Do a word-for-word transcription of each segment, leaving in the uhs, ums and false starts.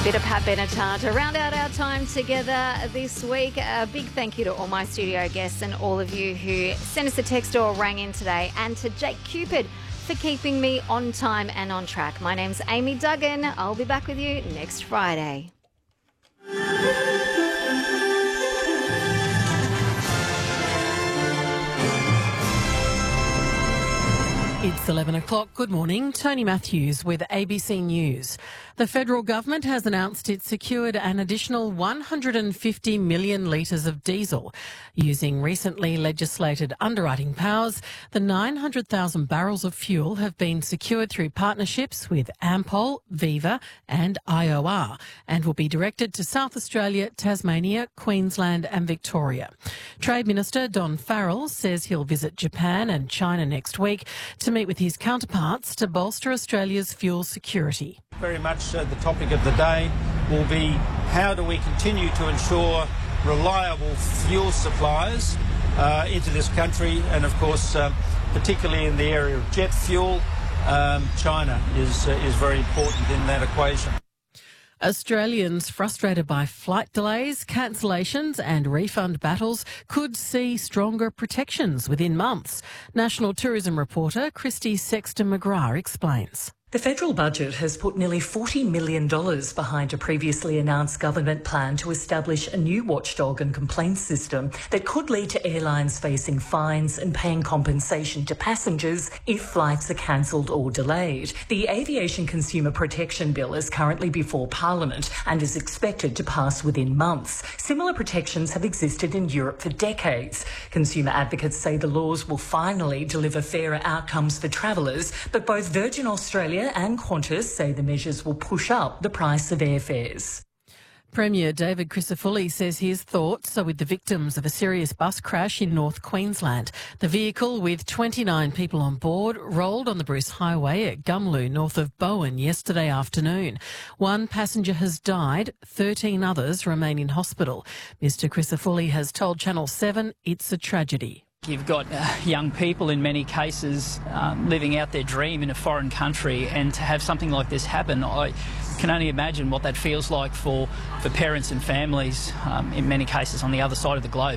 Bit of Pat Benatar to round out our time together this week. A big thank you to all my studio guests and all of you who sent us a text or rang in today, and to Jake Cupid for keeping me on time and on track. My name's Amy Duggan. I'll be back with you next Friday. It's eleven o'clock. Good morning. Tony Matthews with A B C News. The federal government has announced it secured an additional one hundred fifty million litres of diesel. Using recently legislated underwriting powers, the nine hundred thousand barrels of fuel have been secured through partnerships with Ampol, Viva and I O R, and will be directed to South Australia, Tasmania, Queensland and Victoria. Trade Minister Don Farrell says he'll visit Japan and China next week to meet with his counterparts to bolster Australia's fuel security. Very much uh, the topic of the day will be how do we continue to ensure reliable fuel supplies uh, into this country, and of course uh, particularly in the area of jet fuel, um, China is, uh, is very important in that equation. Australians frustrated by flight delays, cancellations and refund battles could see stronger protections within months. National Tourism reporter Christy Sexton-McGrath explains. The federal budget has put nearly forty million dollars behind a previously announced government plan to establish a new watchdog and complaints system that could lead to airlines facing fines and paying compensation to passengers if flights are cancelled or delayed. The Aviation Consumer Protection Bill is currently before Parliament and is expected to pass within months. Similar protections have existed in Europe for decades. Consumer advocates say the laws will finally deliver fairer outcomes for travellers, but both Virgin Australia and Qantas say the measures will push up the price of airfares. Premier David Crisafulli says his thoughts are with the victims of a serious bus crash in North Queensland. The vehicle, with twenty-nine people on board, rolled on the Bruce Highway at Gumlu, north of Bowen, yesterday afternoon. One passenger has died, thirteen others remain in hospital. Mister Crisafulli has told Channel seven it's a tragedy. You've got uh, young people in many cases um, living out their dream in a foreign country, and to have something like this happen, I can only imagine what that feels like for, for parents and families, um, in many cases on the other side of the globe.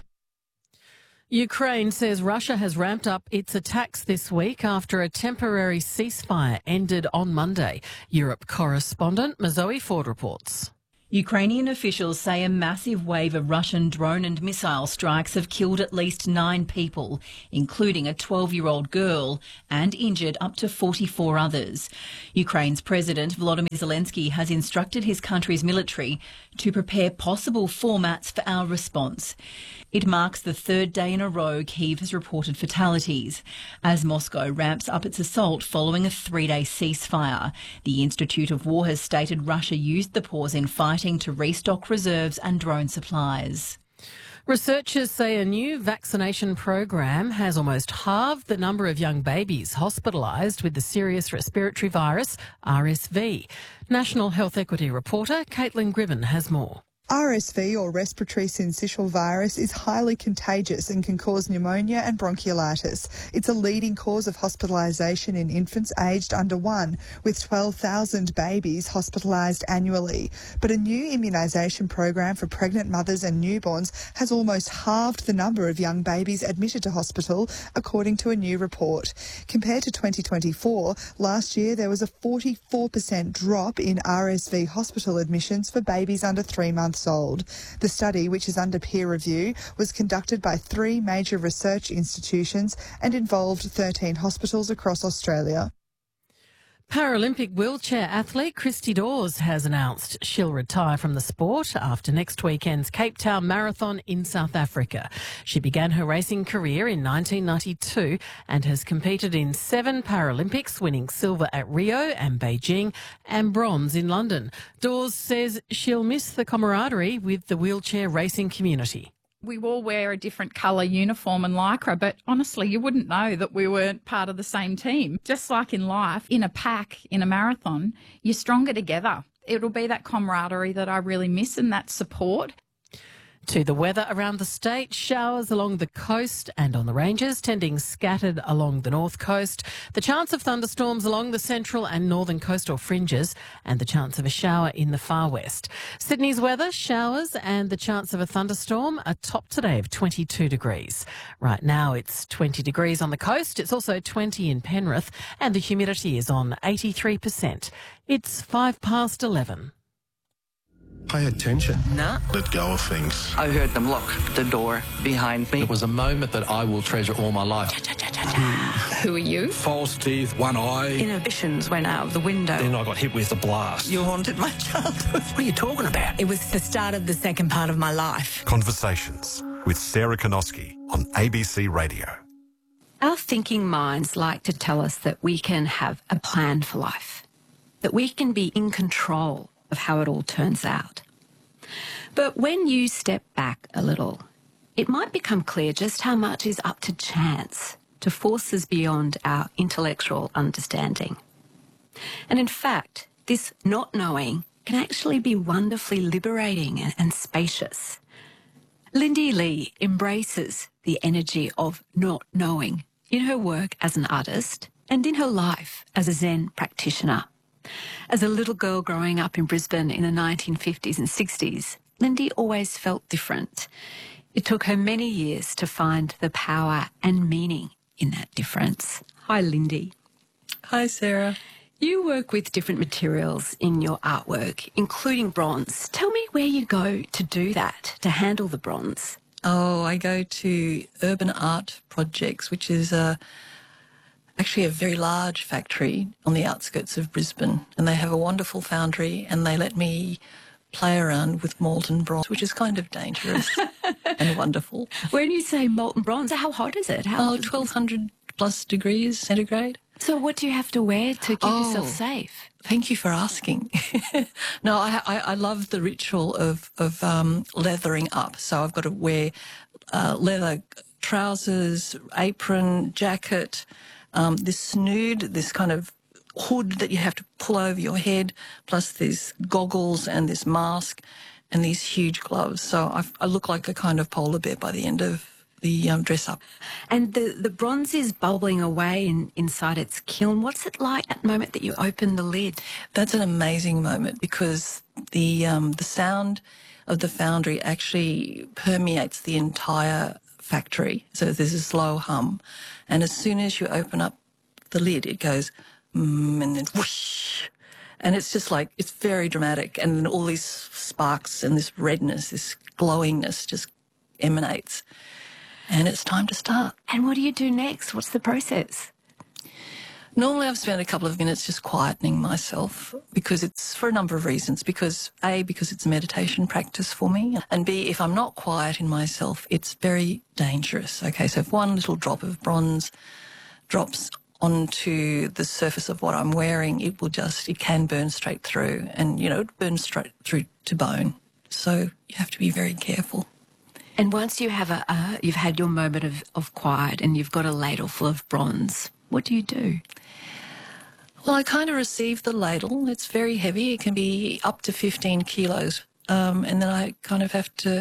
Ukraine says Russia has ramped up its attacks this week after a temporary ceasefire ended on Monday. Europe correspondent Mazoe Ford reports. Ukrainian officials say a massive wave of Russian drone and missile strikes have killed at least nine people, including a twelve-year-old girl, and injured up to forty-four others. Ukraine's President Volodymyr Zelensky has instructed his country's military to prepare possible formats for our response. It marks the third day in a row Kyiv has reported fatalities, as Moscow ramps up its assault following a three-day ceasefire. The Institute of War has stated Russia used the pause in fighting to restock reserves and drone supplies. Researchers say a new vaccination program has almost halved the number of young babies hospitalised with the serious respiratory virus R S V. National Health Equity reporter Caitlin Griven has more. R S V, or respiratory syncytial virus, is highly contagious and can cause pneumonia and bronchiolitis. It's a leading cause of hospitalisation in infants aged under one, with twelve thousand babies hospitalised annually. But a new immunisation program for pregnant mothers and newborns has almost halved the number of young babies admitted to hospital, according to a new report. Compared to twenty twenty-four, last year there was a forty-four percent drop in R S V hospital admissions for babies under three months old. The study, which is under peer review, was conducted by three major research institutions and involved thirteen hospitals across Australia. Paralympic wheelchair athlete Christy Dawes has announced she'll retire from the sport after next weekend's Cape Town Marathon in South Africa. She began her racing career in nineteen ninety-two and has competed in seven Paralympics, winning silver at Rio and Beijing and bronze in London. Dawes says she'll miss the camaraderie with the wheelchair racing community. We all wear a different colour uniform and lycra, but honestly, you wouldn't know that we weren't part of the same team. Just like in life, in a pack, in a marathon, you're stronger together. It'll be that camaraderie that I really miss and that support. To the weather around the state, showers along the coast and on the ranges, tending scattered along the north coast. The chance of thunderstorms along the central and northern coastal fringes, and the chance of a shower in the far west. Sydney's weather, showers and the chance of a thunderstorm, a top today of twenty-two degrees. Right now it's twenty degrees on the coast. It's also twenty in Penrith, and the humidity is on eighty-three percent. It's five past eleven. Pay attention. Nah. Let go of things. I heard them lock the door behind me. It was a moment that I will treasure all my life. Who are you? False teeth, one eye. Inhibitions went out of the window. Then I got hit with a blast. You haunted my childhood. What are you talking about? It was the start of the second part of my life. Conversations with Sarah Konoski on A B C Radio. Our thinking minds like to tell us that we can have a plan for life, that we can be in control of how it all turns out. But when you step back a little, it might become clear just how much is up to chance, to forces beyond our intellectual understanding. And in fact, this not knowing can actually be wonderfully liberating and, and spacious. Lindy Lee embraces the energy of not knowing in her work as an artist and in her life as a Zen practitioner. As a little girl growing up in Brisbane in the nineteen fifties and sixties, Lindy always felt different. It took her many years to find the power and meaning in that difference. Hi, Lindy. Hi, Sarah. You work with different materials in your artwork, including bronze. Tell me where you go to do that, to handle the bronze. Oh, I go to Urban Art Projects, which is a... actually a very large factory on the outskirts of Brisbane, and they have a wonderful foundry, and they let me play around with molten bronze, which is kind of dangerous and wonderful. When you say molten bronze, how hot is it? How oh, twelve hundred plus degrees centigrade. So what do you have to wear to keep oh, yourself safe? Thank you for asking. No, I, I, I love the ritual of, of um, leathering up. So I've got to wear uh, leather trousers, apron, jacket, Um, this snood, this kind of hood that you have to pull over your head, plus these goggles and this mask and these huge gloves. So I, I look like a kind of polar bear by the end of the um, dress up. And the, the bronze is bubbling away in, inside its kiln. What's it like at the moment that you open the lid? That's an amazing moment because the um, the sound of the foundry actually permeates the entire factory. So there's a slow hum. And as soon as you open up the lid, it goes, mm, and then whoosh. And it's just like, it's very dramatic. And then all these sparks and this redness, this glowingness just emanates. And it's time to start. And what do you do next? What's the process? Normally I've spent a couple of minutes just quietening myself because it's for a number of reasons. Because A, because it's a meditation practice for me. And B, if I'm not quiet in myself, it's very dangerous. Okay, so if one little drop of bronze drops onto the surface of what I'm wearing, it will just, it can burn straight through and, you know, it burns straight through to bone. So you have to be very careful. And once you have a, uh, you've had your moment of, of quiet and you've got a ladle full of bronze, what do you do? Well, I kind of receive the ladle. It's very heavy. It can be up to fifteen kilos. Um, and then I kind of have to,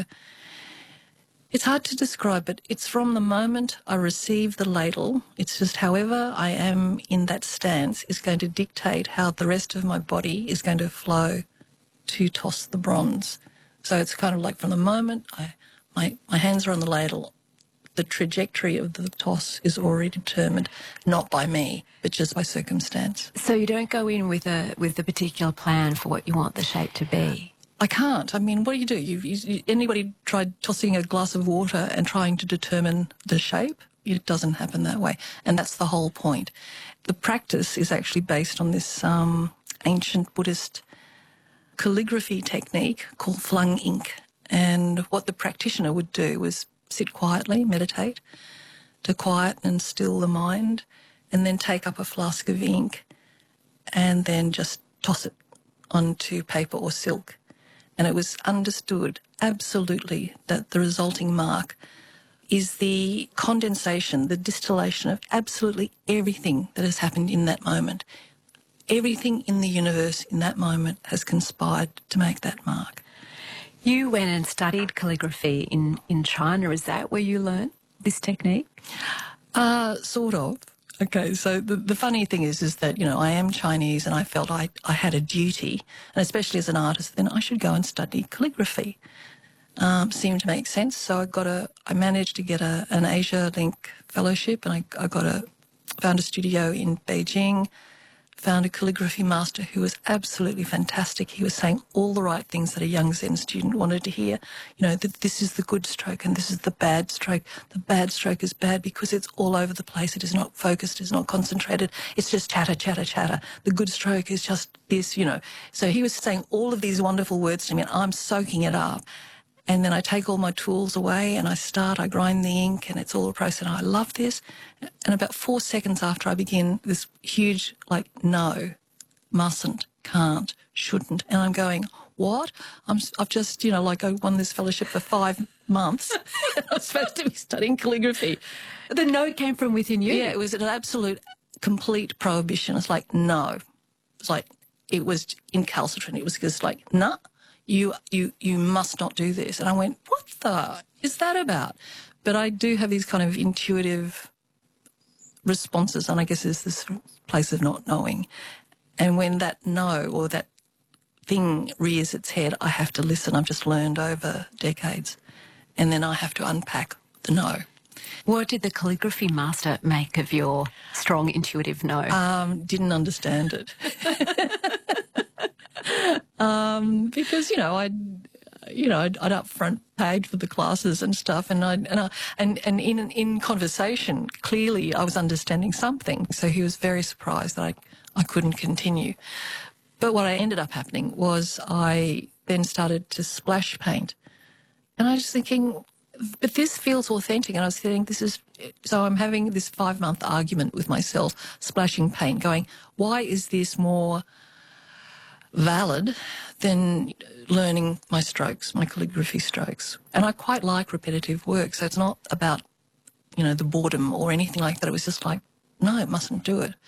it's hard to describe, but it's from the moment I receive the ladle. It's just however I am in that stance is going to dictate how the rest of my body is going to flow to toss the bronze. So it's kind of like from the moment I, my, my hands are on the ladle, the trajectory of the toss is already determined, not by me, but just by circumstance. So you don't go in with a with a particular plan for what you want the shape to be? I can't. I mean, what do you do? You, you, anybody tried tossing a glass of water and trying to determine the shape? It doesn't happen that way. And that's the whole point. The practice is actually based on this um, ancient Buddhist calligraphy technique called flung ink. And what the practitioner would do was sit quietly, meditate, to quiet and still the mind, and then take up a flask of ink and then just toss it onto paper or silk. And it was understood absolutely that the resulting mark is the condensation, the distillation of absolutely everything that has happened in that moment. Everything in the universe in that moment has conspired to make that mark. You went and studied calligraphy in, in China. Is that where you learned this technique? Uh, sort of. Okay, so the, the funny thing is is that, you know, I am Chinese and I felt I, I had a duty, and especially as an artist, then I should go and study calligraphy. Um, seemed to make sense, so I got a, I managed to get a, an Asia Link fellowship, and I, I got a, found a studio in Beijing, found a calligraphy master who was absolutely fantastic. He was saying all the right things that a young Zen student wanted to hear. You know, that this is the good stroke and this is the bad stroke. The bad stroke is bad because it's all over the place. It is not focused, it's not concentrated. It's just chatter, chatter, chatter. The good stroke is just this, you know. So he was saying all of these wonderful words to me, and I'm soaking it up. And then I take all my tools away and I start, I grind the ink, and it's all a process, and I love this. And about four seconds after I begin, this huge, like, no, mustn't, can't, shouldn't. And I'm going, what? I'm, I've just, you know, like I won this fellowship for five months. And I was supposed to be studying calligraphy. The no came from within you? Yeah, it was an absolute, complete prohibition. It's like, no. It's like, it was incalcitrant. It was just like, nah. You, you, you must not do this. And I went, what the is that about? But I do have these kind of intuitive responses, and I guess it's this place of not knowing. And when that no or that thing rears its head, I have to listen. I've just learned over decades. And then I have to unpack the no. What did the calligraphy master make of your strong intuitive no? Um, didn't understand it. Um, because, you know, I'd, you know, I'd, I'd upfront paid for the classes and stuff, and I and I, and and in in conversation, clearly I was understanding something. So he was very surprised that I I couldn't continue. But what I ended up happening was I then started to splash paint, and I was thinking, but this feels authentic. And I was thinking, this is so I'm having this five month argument with myself, splashing paint, going, why is this more valid than learning my strokes, my calligraphy strokes? And I quite like repetitive work, so it's not about, you know, the boredom or anything like that. It was just like, no, it mustn't do it.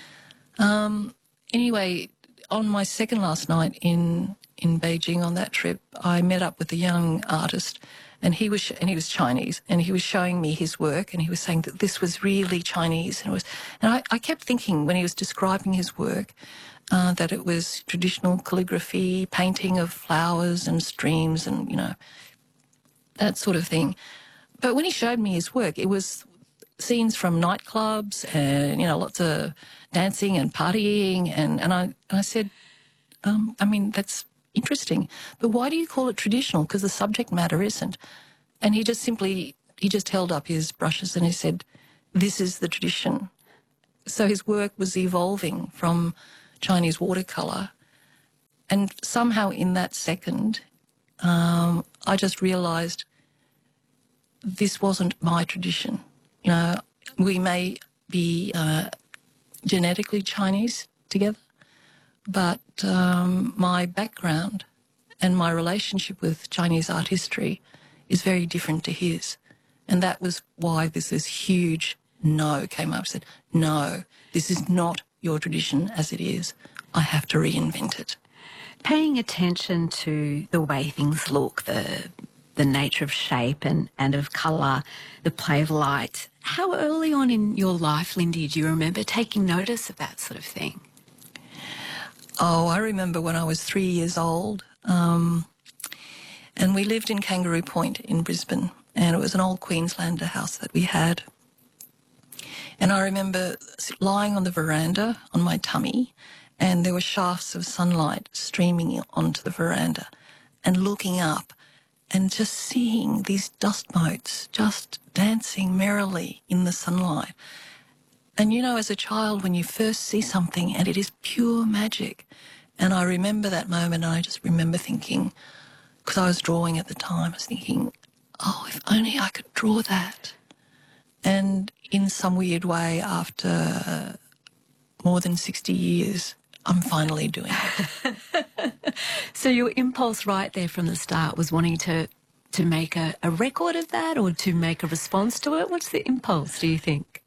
Um, anyway, on my second last night in in Beijing on that trip, I met up with a young artist, and he was and he was Chinese, and he was showing me his work, and he was saying that this was really Chinese, and it was, and I, I kept thinking when he was describing his work, Uh, that it was traditional calligraphy, painting of flowers and streams and, you know, that sort of thing. But when he showed me his work, it was scenes from nightclubs and, you know, lots of dancing and partying. And, and, I, and I said, um, I mean, that's interesting, but why do you call it traditional? Because the subject matter isn't. And he just simply, he just held up his brushes and he said, this is the tradition. So his work was evolving from Chinese watercolour, and somehow in that second, um, I just realised this wasn't my tradition. You know, we may be uh, genetically Chinese together, but um, my background and my relationship with Chinese art history is very different to his, and that was why this this huge no came up. I said, no, this is not your tradition as it is. I have to reinvent it. Paying attention to the way things look, the the nature of shape and, and of colour, the play of light. How early on in your life, Lindy, do you remember taking notice of that sort of thing? Oh, I remember when I was three years old, um, and we lived in Kangaroo Point in Brisbane, and it was an old Queenslander house that we had. And I remember lying on the veranda on my tummy, and there were shafts of sunlight streaming onto the veranda, and looking up and just seeing these dust motes just dancing merrily in the sunlight. And, you know, as a child, when you first see something and it is pure magic. And I remember that moment, and I just remember thinking, because I was drawing at the time, I was thinking, oh, if only I could draw that. And in some weird way, after more than sixty years, I'm finally doing it. So your impulse right there from the start was wanting to, to make a, a record of that, or to make a response to it? What's the impulse, do you think?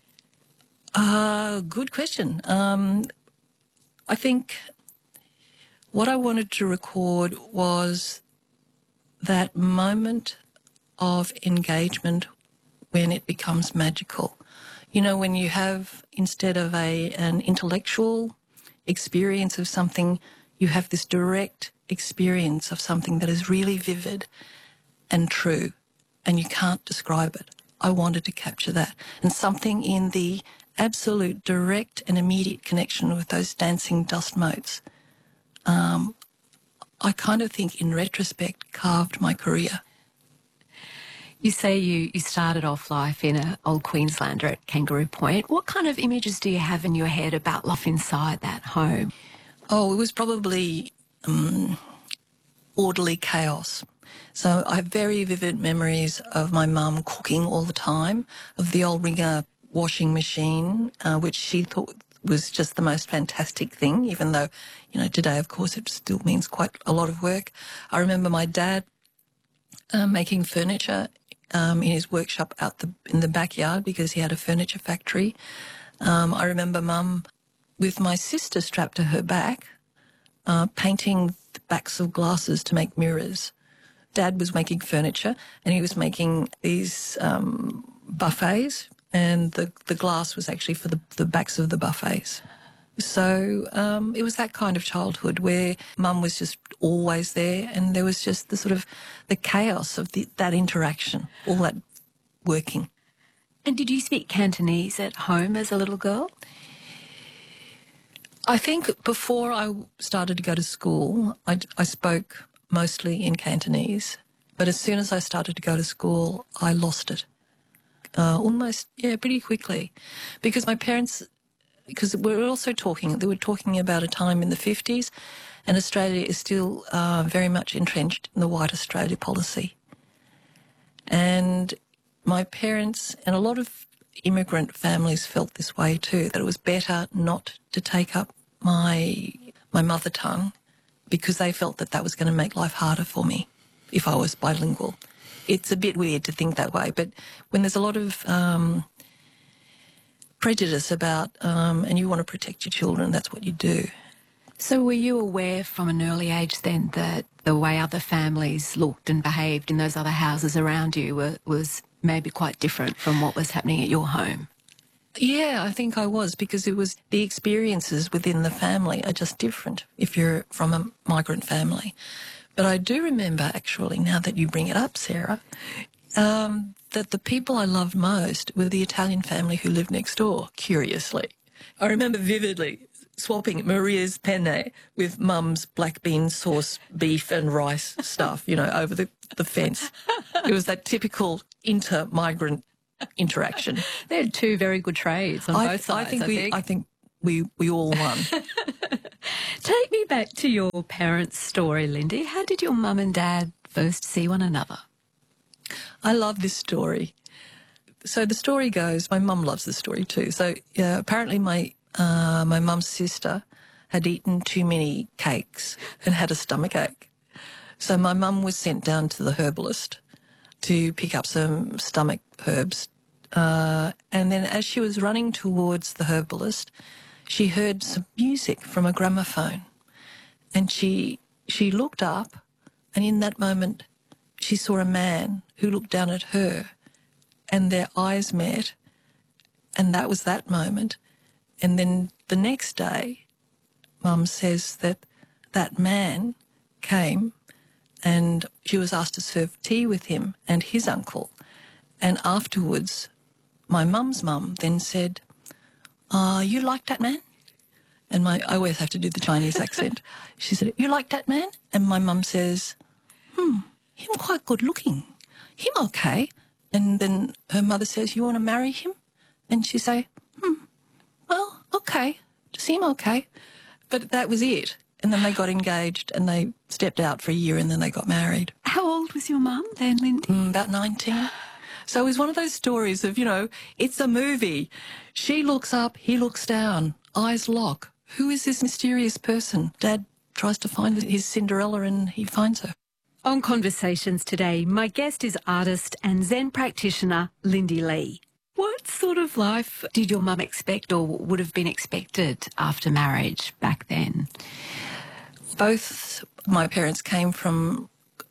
Uh, good question. Um, I think what I wanted to record was that moment of engagement when it becomes magical. You know, when you have, instead of a an intellectual experience of something, you have this direct experience of something that is really vivid and true, and you can't describe it. I wanted to capture that. And something in the absolute direct and immediate connection with those dancing dust motes, um, I kind of think in retrospect carved my career. You say you, you started off life in an old Queenslander at Kangaroo Point. What kind of images do you have in your head about life inside that home? Oh, it was probably um, orderly chaos. So I have very vivid memories of my mum cooking all the time, of the old Ringer washing machine, uh, which she thought was just the most fantastic thing, even though, you know, today, of course, it still means quite a lot of work. I remember my dad uh, making furniture um, in his workshop out the in the backyard because he had a furniture factory. Um, I remember Mum with my sister strapped to her back, uh, painting the backs of glasses to make mirrors. Dad was making furniture and he was making these um, buffets, and the, the glass was actually for the, the backs of the buffets. So um, it was that kind of childhood where Mum was just always there, and there was just the sort of the chaos of the, that interaction, all that working. And did you speak Cantonese at home as a little girl? I think before I started to go to school, I, I spoke mostly in Cantonese, but as soon as I started to go to school, I lost it. Uh, almost, yeah, pretty quickly, because my parents, because we're also talking, they were talking about a time in the fifties, and Australia is still uh, very much entrenched in the White Australia policy. And my parents and a lot of immigrant families felt this way too, that it was better not to take up my my mother tongue because they felt that that was going to make life harder for me if I was bilingual. It's a bit weird to think that way, but when there's a lot of um, prejudice about, um, and you want to protect your children, that's what you do. So were you aware from an early age then that the way other families looked and behaved in those other houses around you were, was maybe quite different from what was happening at your home? Yeah, I think I was, because it was the experiences within the family are just different if you're from a migrant family. But I do remember, actually, now that you bring it up, Sarah, um, that the people I loved most were the Italian family who lived next door, curiously. I remember vividly swapping Maria's penne with Mum's black bean sauce, beef and rice stuff, you know, over the, the fence. It was that typical inter-migrant interaction. They had two very good trades on I, both sides, I think. I we, think. I think we, we all won. Take me back to your parents' story, Lindy. How did your mum and dad first see one another? I love this story. So the story goes, my mum loves the story too. So yeah, apparently my uh, my mum's sister had eaten too many cakes and had a stomach ache. So my mum was sent down to the herbalist to pick up some stomach herbs. Uh, and then as she was running towards the herbalist, she heard some music from a gramophone. And she she looked up, and in that moment she saw a man who looked down at her, and their eyes met, and that was that moment. And then the next day, Mum says that that man came and she was asked to serve tea with him and his uncle. And afterwards, my mum's mum then said, uh, you like that man? And my I always have to do the Chinese accent. She said, you like that man? And my mum says, hmm, him quite good looking. Him okay. And then her mother says, you want to marry him? And she say, hmm, well, okay. Seem okay. But that was it. And then they got engaged and they stepped out for a year and then they got married. How old was your mum then, Lindy? Mm, about nineteen. So it was one of those stories of, you know, it's a movie. She looks up, he looks down, eyes lock. Who is this mysterious person? Dad tries to find his Cinderella and he finds her. On Conversations today, my guest is artist and Zen practitioner Lindy Lee. What sort of life did your mum expect or would have been expected after marriage back then? Both my parents came from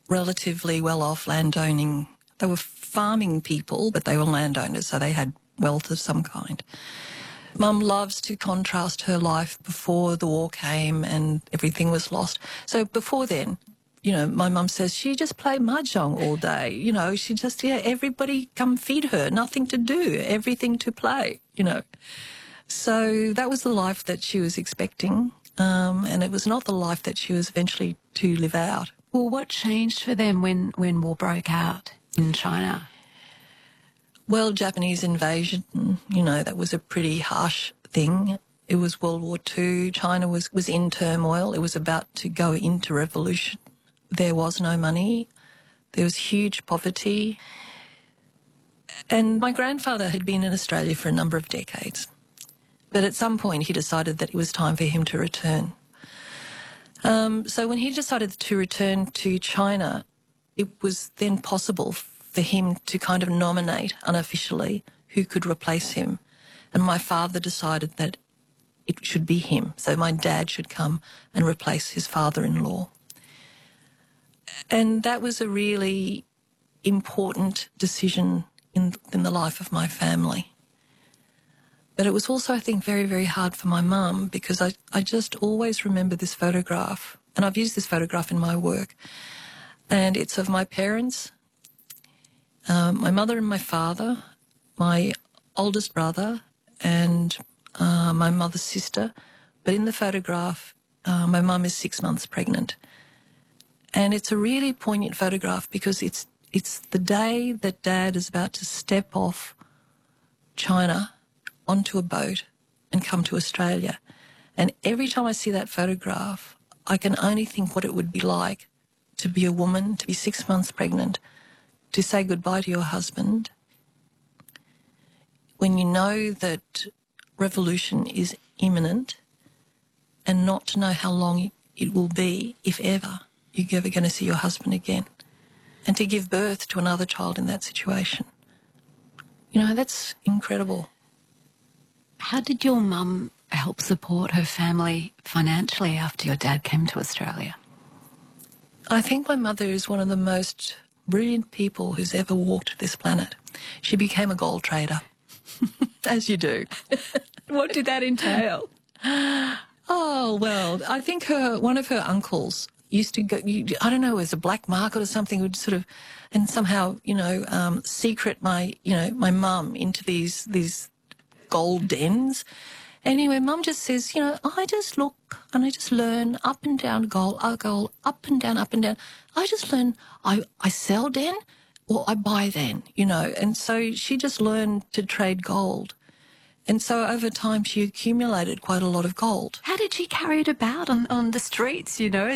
relatively well-off landowning. They were farming people, but they were landowners, so they had wealth of some kind. Mum loves to contrast her life before the war came and everything was lost. So before then, you know, my mum says she just played mahjong all day. You know, she just, yeah, everybody come feed her, nothing to do, everything to play, you know. So that was the life that she was expecting, um, and it was not the life that she was eventually to live out. Well, what changed for them when, when war broke out in China? Well, Japanese invasion, you know, that was a pretty harsh thing. It was World War Two. China was, was in turmoil. It was about to go into revolution. There was no money. There was huge poverty. And my grandfather had been in Australia for a number of decades. But at some point he decided that it was time for him to return. Um, so when he decided to return to China, it was then possible for him to kind of nominate unofficially who could replace him. And my father decided that it should be him. So my dad should come and replace his father-in-law. And that was a really important decision in, in the life of my family. But it was also, I think, very, very hard for my mum because I, I just always remember this photograph, and I've used this photograph in my work, and it's of my parents, um, my mother and my father, my oldest brother, and uh, my mother's sister. But in the photograph, uh, my mum is six months pregnant. And it's a really poignant photograph because it's it's the day that Dad is about to step off China onto a boat and come to Australia. And every time I see that photograph, I can only think what it would be like to be a woman, to be six months pregnant, to say goodbye to your husband when you know that revolution is imminent and not to know how long it will be, if ever, you're ever going to see your husband again, and to give birth to another child in that situation. You know, that's incredible. How did your mum help support her family financially after your dad came to Australia? I think my mother is one of the most brilliant people who's ever walked this planet. She became a gold trader, as you do. What did that entail? Oh, well, I think her one of her uncles used to go, you, I don't know, it was a black market or something, would sort of, and somehow, you know, um, secret my, you know, my mum into these, these gold dens. Anyway, Mum just says, you know, I just look and I just learn up and down gold, I go up and down, up and down. I just learn, I, I sell then or I buy then, you know. And so she just learned to trade gold. And so over time she accumulated quite a lot of gold. How did she carry it about on, on the streets, you know?